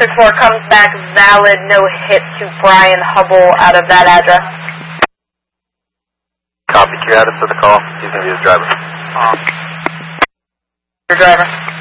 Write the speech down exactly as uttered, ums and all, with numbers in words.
six four comes back valid, no hit to Brian Hubble out of that address. Copy, Q, add him to the call. He's going to be his driver. Um, your driver.